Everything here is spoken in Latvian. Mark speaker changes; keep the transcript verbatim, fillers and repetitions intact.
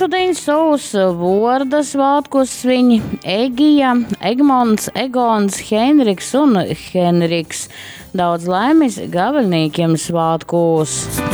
Speaker 1: šodien savus vārda svētkos svin Egija, Egmonts, Egons, Henriks un Henriks. Daudz laimes gavilniekiem svētkos!